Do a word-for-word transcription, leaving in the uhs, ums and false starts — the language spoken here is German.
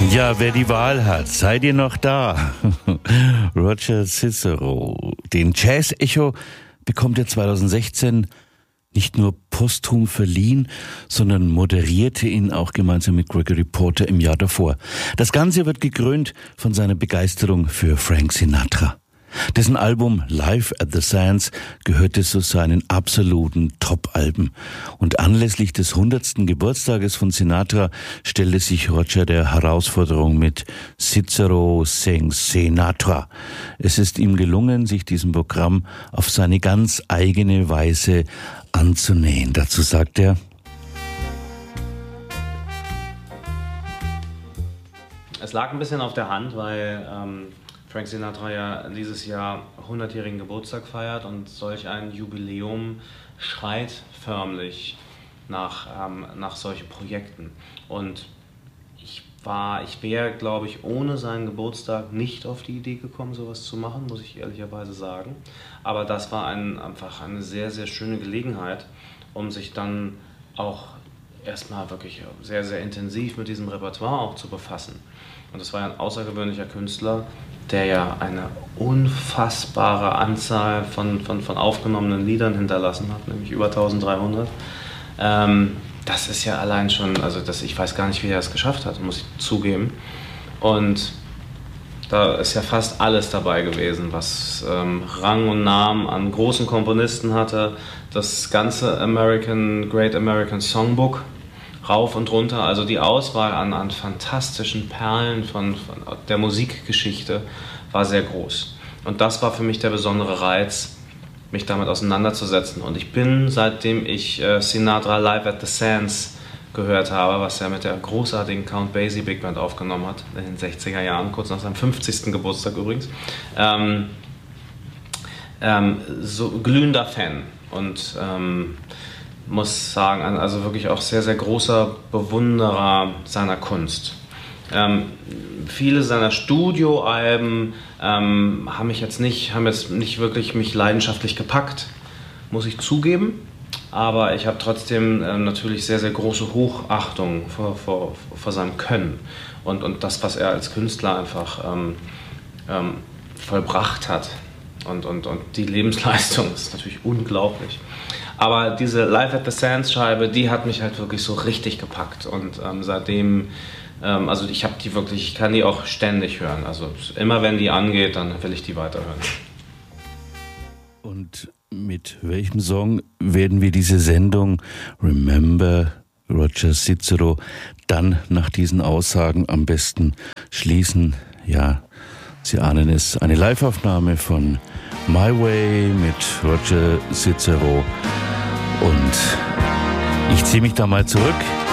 Ja, wer die Wahl hat, seid ihr noch da? Roger Cicero. Den Jazz-Echo bekommt er zweitausendsechzehn nicht nur posthum verliehen, sondern moderierte ihn auch gemeinsam mit Gregory Porter im Jahr davor. Das Ganze wird gekrönt von seiner Begeisterung für Frank Sinatra. Dessen Album Live at the Sands gehörte zu seinen absoluten Top-Alben. Und anlässlich des hundertsten Geburtstages von Sinatra stellte sich Roger der Herausforderung mit Cicero Sings Sinatra. Es ist ihm gelungen, sich diesem Programm auf seine ganz eigene Weise anzunähern. Dazu sagt er: Es lag ein bisschen auf der Hand, weil ähm Frank Sinatra ja dieses Jahr hundertjährigen Geburtstag feiert und solch ein Jubiläum schreit förmlich nach, ähm, nach solchen Projekten. Und ich war, ich wäre, glaube ich, ohne seinen Geburtstag nicht auf die Idee gekommen, sowas zu machen, muss ich ehrlicherweise sagen. Aber das war ein, einfach eine sehr, sehr schöne Gelegenheit, um sich dann auch erstmal wirklich sehr, sehr intensiv mit diesem Repertoire auch zu befassen. Und es war ein außergewöhnlicher Künstler, der ja eine unfassbare Anzahl von, von, von aufgenommenen Liedern hinterlassen hat, nämlich über dreizehnhundert. Ähm, das ist ja allein schon, also das, ich weiß gar nicht, wie er es geschafft hat, muss ich zugeben. Und da ist ja fast alles dabei gewesen, was ähm, Rang und Namen an großen Komponisten hatte. Das ganze American, Great American Songbook, rauf und runter, also die Auswahl an, an fantastischen Perlen von, von der Musikgeschichte war sehr groß. Und das war für mich der besondere Reiz, mich damit auseinanderzusetzen. Und ich bin, seitdem ich äh, Sinatra Live at the Sands gehört habe, was er mit der großartigen Count Basie Big Band aufgenommen hat, in den sechziger Jahren, kurz nach seinem fünfzigsten Geburtstag übrigens, ähm, ähm, so glühender Fan. Und ähm, muss sagen, also wirklich auch sehr, sehr großer Bewunderer seiner Kunst. Ähm, viele seiner Studioalben ähm, haben mich jetzt nicht, haben jetzt nicht wirklich mich leidenschaftlich gepackt, muss ich zugeben. Aber ich habe trotzdem ähm, natürlich sehr, sehr große Hochachtung vor, vor, vor seinem Können und, und das, was er als Künstler einfach ähm, ähm, vollbracht hat. Und, und, und die Lebensleistung ist natürlich unglaublich. Aber diese Live at the Sands Scheibe, die hat mich halt wirklich so richtig gepackt. Und ähm, seitdem, ähm, also ich habe die wirklich, ich kann die auch ständig hören. Also immer wenn die angeht, dann will ich die weiterhören. Und mit welchem Song werden wir diese Sendung Remember Roger Cicero dann nach diesen Aussagen am besten schließen? Ja, Sie ahnen es, eine Live-Aufnahme von My Way mit Roger Cicero. Und ich ziehe mich da mal zurück.